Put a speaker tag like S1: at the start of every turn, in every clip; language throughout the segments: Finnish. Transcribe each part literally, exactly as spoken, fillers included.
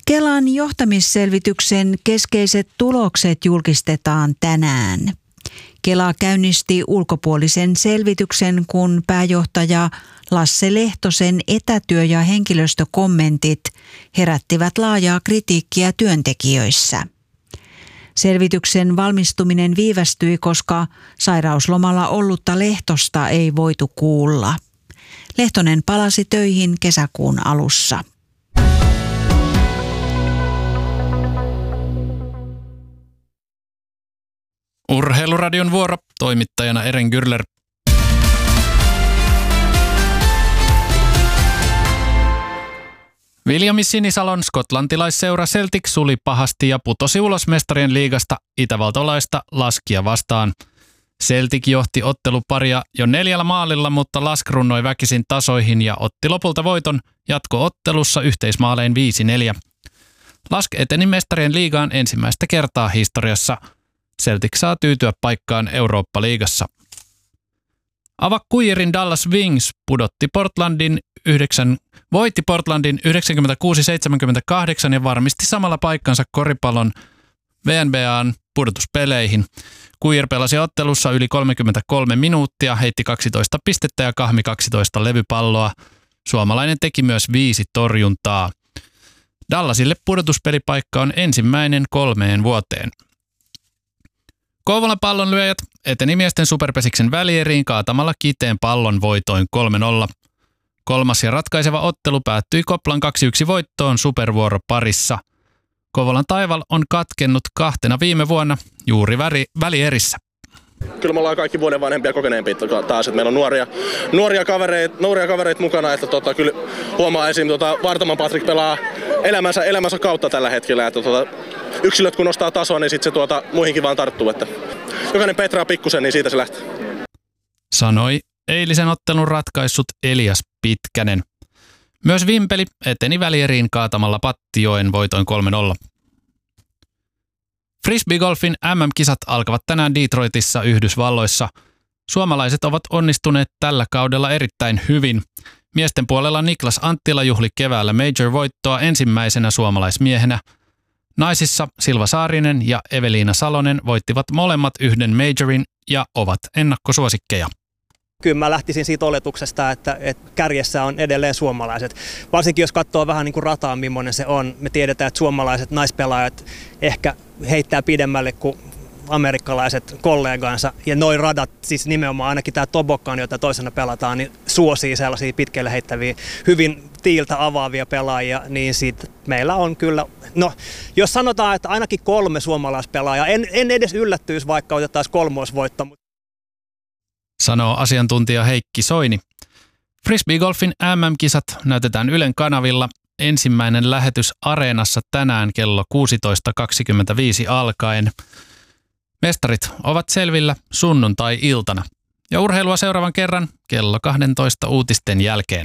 S1: Kelan johtamisselvityksen keskeiset tulokset julkistetaan tänään. Kela käynnisti ulkopuolisen selvityksen, kun pääjohtaja Lasse Lehtosen etätyö- ja henkilöstökommentit herättivät laajaa kritiikkiä työntekijöissä. Selvityksen valmistuminen viivästyi, koska sairauslomalla ollutta Lehtosta ei voitu kuulla. Lehtonen palasi töihin kesäkuun alussa.
S2: Urheiluradion vuoro, toimittajana Eren Gürler. William Sinisalon skotlantilaisseura Celtic suli pahasti ja putosi ulos mestarien liigasta itävaltalaista Laskia vastaan. Celtic johti otteluparia jo neljällä maalilla, mutta Lask runnoi väkisin tasoihin ja otti lopulta voiton jatko-ottelussa yhteismaalein viisi neljä. Lask eteni mestarien liigaan ensimmäistä kertaa historiassa. Celtic saa tyytyä paikkaan Eurooppa-liigassa. Avakkuijerin Dallas Wings pudotti Portlandin yhdeksän, voitti Portlandin yhdeksänkymmentäkuusi seitsemänkymmentäkahdeksan ja varmisti samalla paikkansa koripallon V N B A:n pudotuspeleihin. Kuijer pelasi ottelussa yli kolmekymmentäkolme minuuttia, heitti kaksitoista pistettä ja kahmi kaksitoista levypalloa. Suomalainen teki myös viisi torjuntaa. Dallasille pudotuspelipaikka on ensimmäinen kolmeen vuoteen. Kouvolan pallonlyöjät eteni miesten superpesiksen välieriin kaatamalla Kiteen pallon voitoin kolme nolla. Kolmas ja ratkaiseva ottelu päättyi Koplan kaksi yksi voittoon supervuoroparissa. Kouvolan taival on katkennut kahtena viime vuonna juuri väri, välierissä.
S3: Kyllä me ollaan kaikki vuoden vanhempia kokeneempia taas, että meillä on nuoria, nuoria, kavereita, nuoria kavereita mukana, että tota, kyllä huomaa esim. Tota, Vartaman Patrik pelaa elämänsä, elämänsä kautta tällä hetkellä, että tota, yksilöt kun nostaa tasoa, niin sitten se tuota, muihinkin vaan tarttuu, että jokainen petraa pikkusen, niin siitä se lähtee.
S2: Sanoi eilisen ottelun ratkaissut Elias Pitkänen. Myös Vimpeli eteni välieriin kaatamalla Pattijoen voitoin kolme nolla. Frisbeegolfin M M-kisat alkavat tänään Detroitissa Yhdysvalloissa. Suomalaiset ovat onnistuneet tällä kaudella erittäin hyvin. Miesten puolella Niklas Anttila juhli keväällä Major-voittoa ensimmäisenä suomalaismiehenä. Naisissa Silva Saarinen ja Eveliina Salonen voittivat molemmat yhden Majorin ja ovat ennakkosuosikkeja.
S4: Kyllä mä lähtisin siitä oletuksesta, että, että kärjessä on edelleen suomalaiset. Varsinkin jos katsoo vähän niin kuin rataa, millainen se on. Me tiedetään, että suomalaiset naispelaajat ehkä heittää pidemmälle kuin amerikkalaiset kollegansa. Ja noin radat, siis nimenomaan ainakin tämä Toboggan, jota toisena pelataan, niin suosii sellaisia pitkälle heittäviä, hyvin tiiltä avaavia pelaajia. Niin siitä meillä on kyllä, no jos sanotaan, että ainakin kolme suomalaispelaajaa, en, en edes yllättyisi, vaikka otettaisiin kolmoisvoitto.
S2: Sanoo asiantuntija Heikki Soini. Frisbeegolfin M M-kisat näytetään Ylen kanavilla. Ensimmäinen lähetys Areenassa tänään kello kuusitoista kaksikymmentäviisi alkaen. Mestarit ovat selvillä sunnuntai-iltana. Ja urheilua seuraavan kerran kello kaksitoista uutisten jälkeen.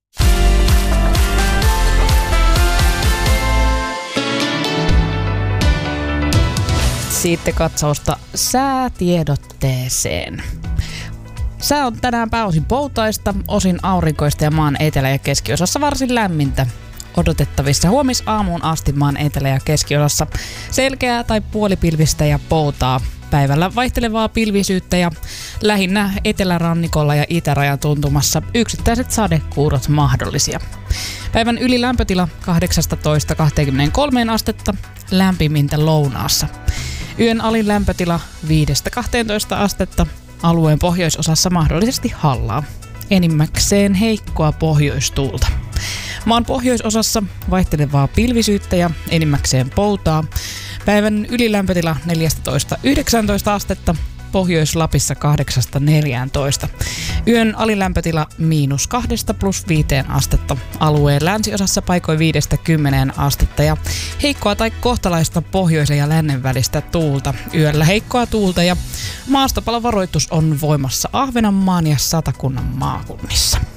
S5: Sitten katsausta säätiedotteeseen. Sää on tänään pääosin poutaista, osin aurinkoista ja maan etelä- ja keskiosassa varsin lämmintä. Odotettavissa huomisaamuun asti maan etelä- ja keskiosassa selkeää tai puolipilvistä ja poutaa. Päivällä vaihtelevaa pilvisyyttä ja lähinnä etelärannikolla ja itärajan tuntumassa yksittäiset sadekuurot mahdollisia. Päivän ylilämpötila kahdeksasta kaksikymmentäkolme astetta, lämpimintä lounaassa. Yön alin lämpötila viidestä kahteentoista astetta, alueen pohjoisosassa mahdollisesti hallaa. Enimmäkseen heikkoa pohjoistuulta. Maan pohjoisosassa vaihtelevaa pilvisyyttä ja enimmäkseen poutaa. Päivän ylilämpötila neljätoista yhdeksäntoista astetta, Pohjois-Lapissa kahdeksasta neljääntoista. Yön alilämpötila miinus kahdesta plus viiteen astetta. Alueen länsiosassa paikoin viidestä kymmeneen astetta ja heikkoa tai kohtalaista pohjoisen ja lännen välistä tuulta. Yöllä heikkoa tuulta ja maastopalovaroitus on voimassa Ahvenanmaan ja Satakunnan maakunnissa.